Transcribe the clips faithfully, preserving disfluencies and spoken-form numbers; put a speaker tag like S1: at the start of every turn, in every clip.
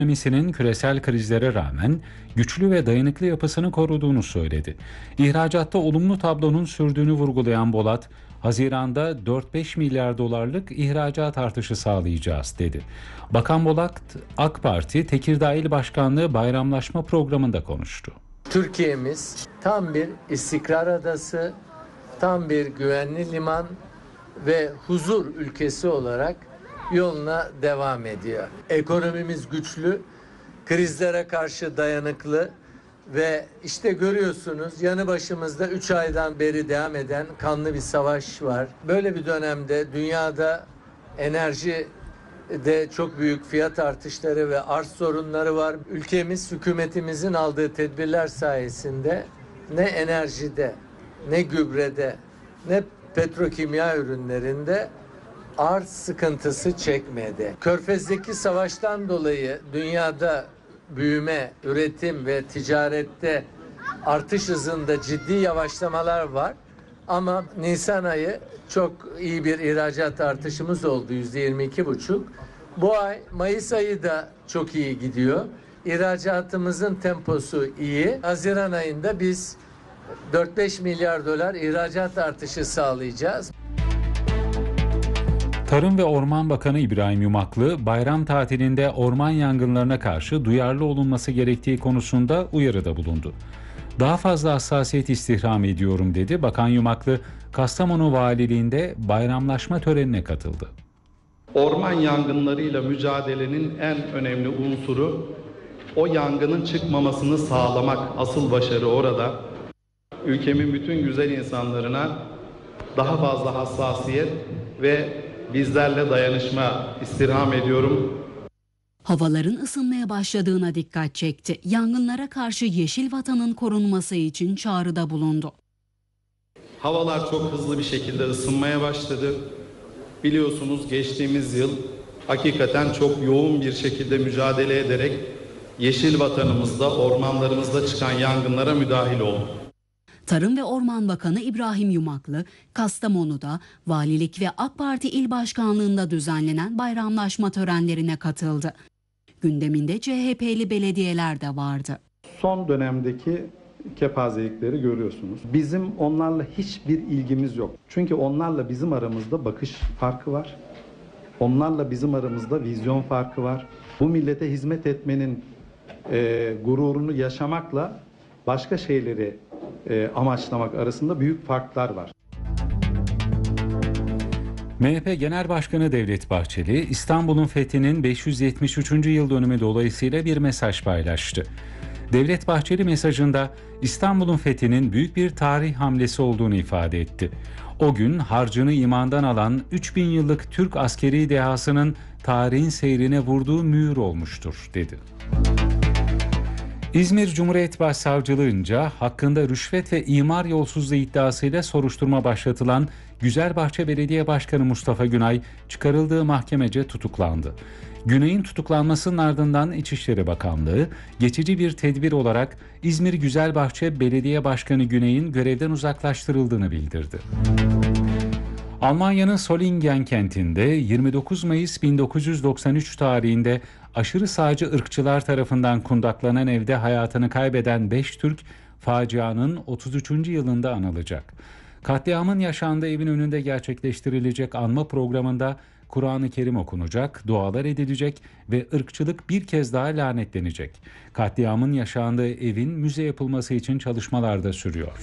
S1: ekonomisinin küresel krizlere rağmen güçlü ve dayanıklı yapısını koruduğunu söyledi. İhracatta olumlu tablonun sürdüğünü vurgulayan Bolat, Haziran'da dört beş milyar dolarlık ihracat artışı sağlayacağız dedi. Bakan Bolat, AK Parti Tekirdağ İl Başkanlığı Bayramlaşma Programı'nda konuştu.
S2: Türkiye'miz tam bir istikrar adası, tam bir güvenli liman ve huzur ülkesi olarak yoluna devam ediyor. Ekonomimiz güçlü, krizlere karşı dayanıklı ve işte görüyorsunuz yanı başımızda üç aydan beri devam eden kanlı bir savaş var. Böyle bir dönemde dünyada enerji de çok büyük fiyat artışları ve arz sorunları var. Ülkemiz hükümetimizin aldığı tedbirler sayesinde ne enerjide, ne gübrede, ne petrokimya ürünlerinde arz sıkıntısı çekmedi. Körfez'deki savaştan dolayı dünyada büyüme, üretim ve ticarette artış hızında ciddi yavaşlamalar var. Ama Nisan ayı çok iyi bir ihracat artışımız oldu, yüzde yirmi iki buçuk. Bu ay Mayıs ayı da çok iyi gidiyor. İhracatımızın temposu iyi. Haziran ayında biz dört beş milyar dolar ihracat artışı sağlayacağız.
S1: Tarım ve Orman Bakanı İbrahim Yumaklı, bayram tatilinde orman yangınlarına karşı duyarlı olunması gerektiği konusunda uyarıda bulundu. Daha fazla hassasiyet istihdam ediyorum dedi. Bakan Yumaklı, Kastamonu Valiliğinde bayramlaşma törenine katıldı.
S3: Orman yangınlarıyla mücadelenin en önemli unsuru o yangının çıkmamasını sağlamak. Asıl başarı orada. Ülkemin bütün güzel insanlarına daha fazla hassasiyet ve bizlerle dayanışma istirham ediyorum.
S4: Havaların ısınmaya başladığına dikkat çekti. Yangınlara karşı yeşil vatanın korunması için çağrıda bulundu.
S3: Havalar çok hızlı bir şekilde ısınmaya başladı. Biliyorsunuz geçtiğimiz yıl hakikaten çok yoğun bir şekilde mücadele ederek yeşil vatanımızda, ormanlarımızda çıkan yangınlara müdahil oldu.
S4: Tarım ve Orman Bakanı İbrahim Yumaklı, Kastamonu'da Valilik ve AK Parti İl Başkanlığı'nda düzenlenen bayramlaşma törenlerine katıldı. Gündeminde C H P'li belediyeler de vardı.
S5: Son dönemdeki kepazelikleri görüyorsunuz. Bizim onlarla hiçbir ilgimiz yok. Çünkü onlarla bizim aramızda bakış farkı var. Onlarla bizim aramızda vizyon farkı var. Bu millete hizmet etmenin e, gururunu yaşamakla başka şeyleri e, amaçlamak arasında büyük farklar var.
S1: M H P Genel Başkanı Devlet Bahçeli, İstanbul'un fethinin beş yüz yetmiş üçüncü yıl dönümü dolayısıyla bir mesaj paylaştı. Devlet Bahçeli mesajında İstanbul'un fethinin büyük bir tarih hamlesi olduğunu ifade etti. O gün harcını imandan alan üç bin yıllık Türk askeri dehasının tarihin seyrine vurduğu mühür olmuştur, dedi. İzmir Cumhuriyet Başsavcılığınca hakkında rüşvet ve imar yolsuzluğu iddiasıyla soruşturma başlatılan Güzelbahçe Belediye Başkanı Mustafa Günay çıkarıldığı mahkemece tutuklandı. Günay'ın tutuklanmasının ardından İçişleri Bakanlığı geçici bir tedbir olarak İzmir Güzelbahçe Belediye Başkanı Günay'ın görevden uzaklaştırıldığını bildirdi. Almanya'nın Solingen kentinde yirmi dokuz Mayıs bin dokuz yüz doksan üç tarihinde aşırı sağcı ırkçılar tarafından kundaklanan evde hayatını kaybeden beş Türk facianın otuz üçüncü yılında anılacak. Katliamın yaşandığı evin önünde gerçekleştirilecek anma programında Kur'an-ı Kerim okunacak, dualar edilecek ve ırkçılık bir kez daha lanetlenecek. Katliamın yaşandığı evin müze yapılması için çalışmalar da sürüyor.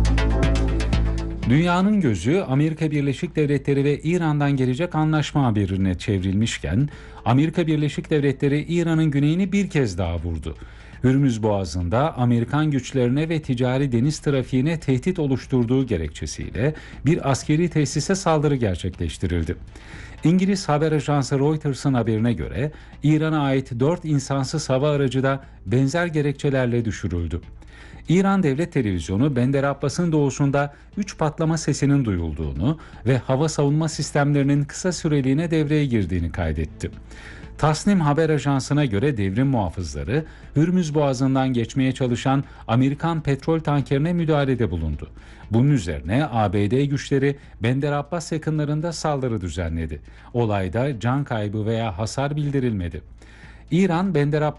S1: Dünyanın gözü Amerika Birleşik Devletleri ve İran'dan gelecek anlaşma haberine çevrilmişken, Amerika Birleşik Devletleri İran'ın güneyini bir kez daha vurdu. Hürmüz Boğazı'nda Amerikan güçlerine ve ticari deniz trafiğine tehdit oluşturduğu gerekçesiyle bir askeri tesise saldırı gerçekleştirildi. İngiliz haber ajansı Reuters'ın haberine göre İran'a ait dört insansız hava aracı da benzer gerekçelerle düşürüldü. İran Devlet Televizyonu Bender Abbas'ın doğusunda üç patlama sesinin duyulduğunu ve hava savunma sistemlerinin kısa süreliğine devreye girdiğini kaydetti. Tasnim haber ajansına göre devrim muhafızları Hürmüz Boğazı'ndan geçmeye çalışan Amerikan petrol tankerine müdahalede bulundu. Bunun üzerine A B D güçleri Bender Abbas yakınlarında saldırı düzenledi. Olayda can kaybı veya hasar bildirilmedi. İran Bender Abbas